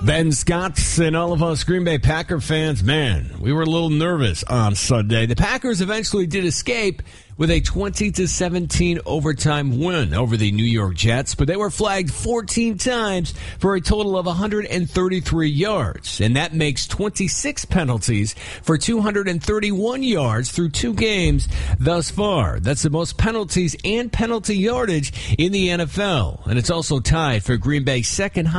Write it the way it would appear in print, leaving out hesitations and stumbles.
Ben Scott and all of us Green Bay Packer fans, man, we were a little nervous on Sunday. The Packers eventually did escape with a 20-17 overtime win over the New York Jets, but they were flagged 14 times for a total of 133 yards, and that makes 26 penalties for 231 yards through 2 games thus far. That's the most penalties and penalty yardage in the NFL, and it's also tied for Green Bay's second